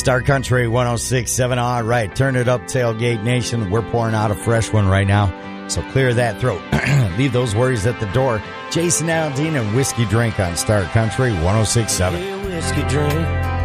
Star Country 106.7. All right, turn it up, Tailgate Nation. We're pouring out a fresh one right now, so clear that throat. Leave those worries at the door. Jason Aldean and Whiskey Drink on Star Country 106.7. Whiskey Drink.